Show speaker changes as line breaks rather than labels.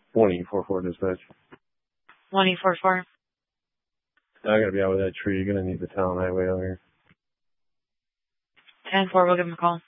1-844 dispatch.
1-844.
I gotta be out with that tree. You're gonna need the town highway out here.
10-4, we'll give him a call.